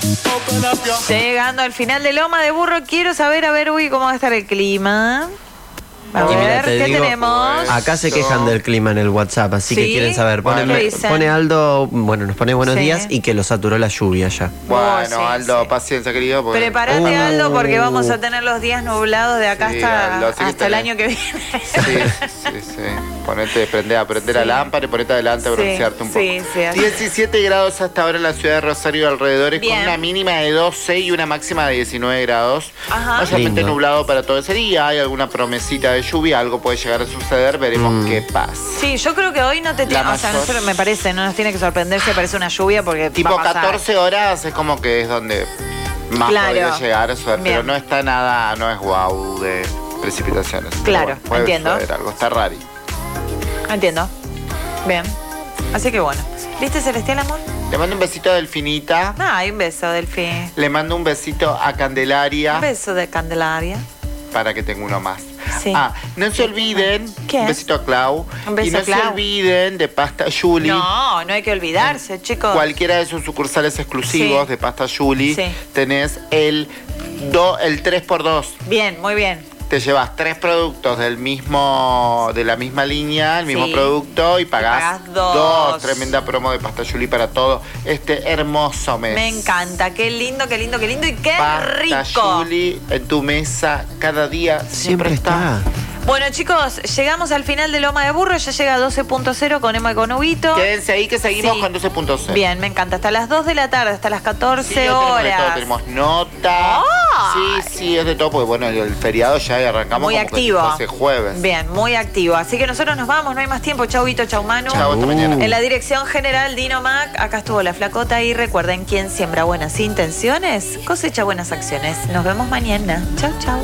Llegando al final de Loma de Burro, quiero saber, a ver, uy, cómo va a estar el clima. A Y mira, ver, te ¿qué digo, tenemos? Acá se quejan del clima en el WhatsApp, así que ¿Sí? quieren saber. ¿Qué dicen? Pone Aldo, bueno, nos pone buenos Sí. días y que lo saturó la lluvia ya. Bueno, sí, Aldo, sí. paciencia, querido. Porque... Prepárate, Aldo, porque vamos a tener los días nublados de acá Sí, hasta, Aldo, así que hasta el tenés- año que viene. Sí. Ponete, prender la lámpara y ponete adelante a Sí, broncearte un poco. sí, así. 17 grados hasta ahora en la ciudad de Rosario y alrededores, Bien. con una mínima de 12 y una máxima de 19 grados. Ajá. Mayormente Lindo. nublado para todo ese día. Hay alguna promesita de lluvia, algo puede llegar a suceder. Veremos qué pasa. Sí, yo creo que hoy no te tiene, La o sea, mayor- nosotros me parece, no nos tiene que sorprender si aparece una lluvia porque Tipo va a pasar. 14 horas es como que es donde más Claro. podría llegar a suceder, Bien. pero no está nada, no es guau de precipitaciones. Pero Claro, bueno, puede entiendo. suceder algo, está raro. Entiendo. Bien. Así que bueno. ¿Viste, Celestial, amor? Le mando un besito a Delfinita. Ay, un beso, Delfín. Le mando un besito a Candelaria Un beso de Candelaria. para que tenga uno más. Sí. No se olviden. ¿Qué? Un besito a Clau. Un beso y no a Clau. se olviden de Pasta Julie. No, no hay que olvidarse, chicos. Cualquiera de sus sucursales exclusivos Sí. de Pasta Julie. Sí. Tenés el 3x2. Bien, muy bien. Te llevas 3 productos de la misma línea, el mismo Sí. producto y pagás pagás dos. Tremenda promo de Pasta Julie para todo este hermoso mes. Me encanta. Qué lindo, qué lindo, qué lindo y qué Pasta rico. Julie en tu mesa cada día Siempre está. Bueno, chicos, llegamos al final de Loma de Burro. Ya llega 12.0 con Emma y con Huguito. Quédense ahí que seguimos Sí. con 12.0. Bien, me encanta. Hasta las 2 de la tarde, hasta las 14 Sí, tenemos de todo, horas. tenemos nota. ¡Ay! Sí, es de todo, porque bueno, el feriado ya arrancamos Muy como activo. que si fuese jueves. Bien, muy activo. Así que nosotros nos vamos, no hay más tiempo. Chau, Vito, chau, Manu. Chao, hasta mañana. En la dirección general, Dino Mac. Acá estuvo la Flacota y recuerden, quien siembra buenas intenciones, cosecha buenas acciones. Nos vemos mañana. Chau, chau.